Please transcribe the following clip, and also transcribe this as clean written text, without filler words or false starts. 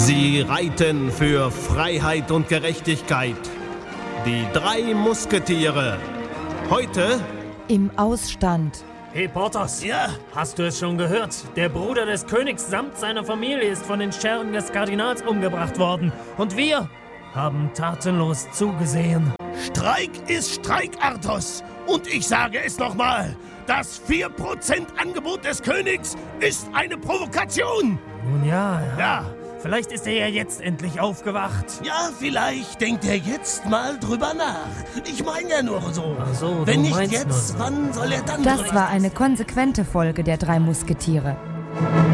Sie reiten für Freiheit und Gerechtigkeit. Die 3 Musketiere. Heute im Ausstand. Hey Porthos, Ja? hast du es schon gehört? Der Bruder des Königs samt seiner Familie ist von den Schergen des Kardinals umgebracht worden. Und wir haben tatenlos zugesehen. Streik ist Streik, Arthos. Und ich sage es nochmal. Das 4% Angebot des Königs ist eine Provokation. Nun ja. Ja. Vielleicht ist er ja jetzt endlich aufgewacht. Ja, vielleicht denkt er jetzt mal drüber nach. Ich meine ja nur so. Ach so, Wenn du nicht meinst jetzt, nur so. wann soll er dann Das drüber war eine konsequente Folge der 3 Musketiere.